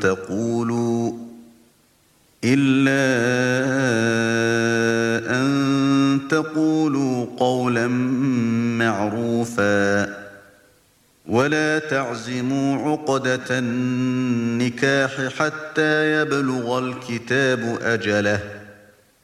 تقولوا إلا أن تقولوا قولا معروفا ولا تعزموا عقدة النكاح حتى يبلغ الكتاب أجله